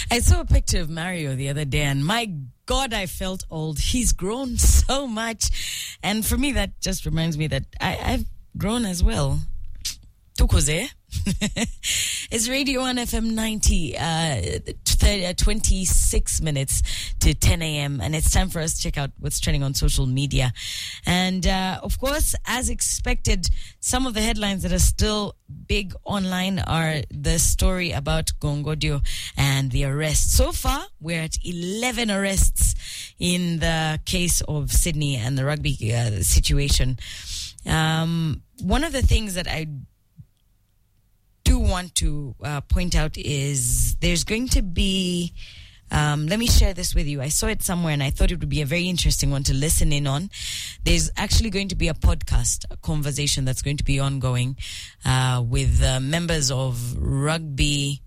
I saw a picture of Mario the other day, and my God, I felt old. He's grown so much. And for me, that just reminds me that I've grown as well. Tukoze. It's Radio 1 FM 90, 26 minutes to 10 a.m. And it's time for us to check out what's trending on social media. And, of course, as expected, some of the headlines that are still big online are the story about Gongodio and the arrest. So far, we're at 11 arrests in the case of Sydney and the rugby situation. One of the things that I do want to point out is there's going to be, let me share this with you. I saw it somewhere and I thought it would be a very interesting one to listen in on. There's actually going to be a podcast, a conversation that's going to be ongoing with members of rugby,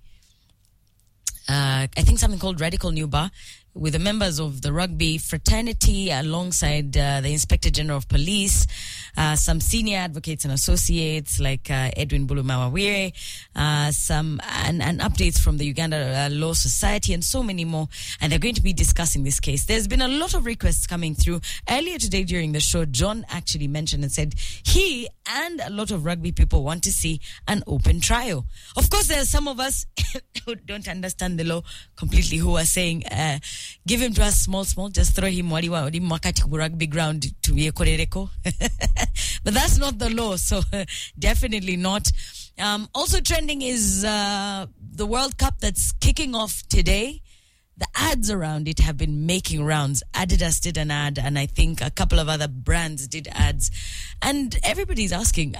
I think something called Radical New Bar, with the members of the rugby fraternity alongside the Inspector General of Police, some senior advocates and associates like Edwin Bulumawawire, some and updates from the Uganda Law Society and so many more. And they're going to be discussing this case. There's been a lot of requests coming through. Earlier today during the show, John actually mentioned and said he and a lot of rugby people want to see an open trial. Of course, there are some of us who don't understand the law completely who are saying, give him to us small, just throw him wakati rugby ground to yekorereko. But that's not the law, so definitely not. Also trending is the World Cup that's kicking off today. The ads around it have been making rounds. Adidas did an ad, and I think a couple of other brands did ads. And everybody's asking,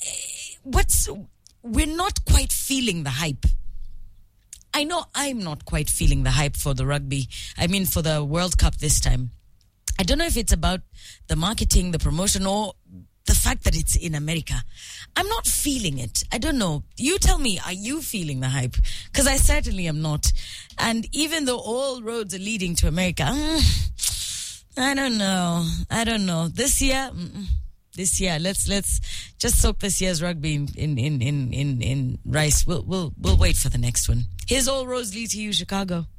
we're not quite feeling the hype. I know I'm not quite feeling the hype for the rugby. I mean, for the World Cup this time. I don't know if it's about the marketing, the promotion, or the fact that it's in America. I'm not feeling it. I don't know. You tell me, are you feeling the hype? Because I certainly am not. And even though all roads are leading to America, I don't know. This year, let's just soak this year's rugby in rice. We'll wait for the next one. Here's All Roads Lead to You, Chicago.